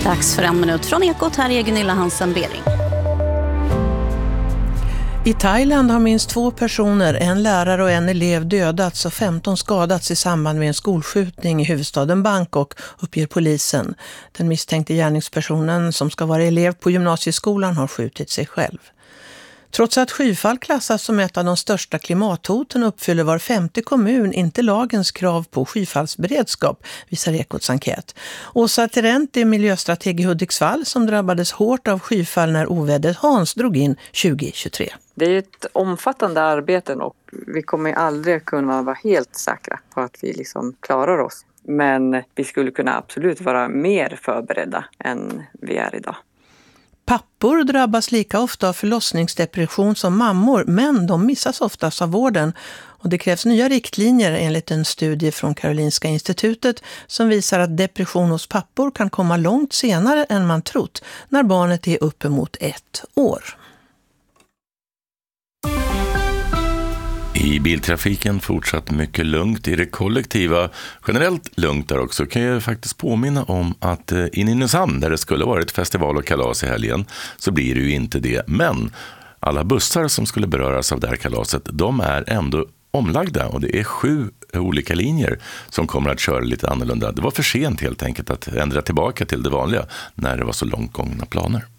Dags för en minut från Ekot. Här är Gunilla Hansen-Bering. I Thailand har minst 2 personer, en lärare och en elev, dödats och 15 skadats i samband med en skolskjutning i huvudstaden Bangkok, uppger polisen. Den misstänkte gärningspersonen, som ska vara elev på gymnasieskolan, har skjutit sig själv. Trots att skyfall klassas som ett av de största klimathoten uppfyller var 50 kommun inte lagens krav på skyfallsberedskap, visar Ekots enkät. Åsa Terent är miljöstrateg i Hudiksvall som drabbades hårt av skyfall när ovädret Hans drog in 2023. Det är ett omfattande arbete och vi kommer aldrig kunna vara helt säkra på att vi klarar oss. Men vi skulle kunna absolut vara mer förberedda än vi är idag. Pappor drabbas lika ofta av förlossningsdepression som mammor, men de missas oftast av vården. Och det krävs nya riktlinjer enligt en studie från Karolinska institutet som visar att depression hos pappor kan komma långt senare än man trott när barnet är uppemot 1 år. I biltrafiken fortsatt mycket lugnt. I det kollektiva generellt lugnt där också. Kan jag faktiskt påminna om att i Nynäshamn, där det skulle varit festival och kalas i helgen, så blir det ju inte det. Men alla bussar som skulle beröras av det här kalaset, de är ändå omlagda och det är 7 olika linjer som kommer att köra lite annorlunda. Det var för sent helt enkelt att ändra tillbaka till det vanliga när det var så långt gångna planer.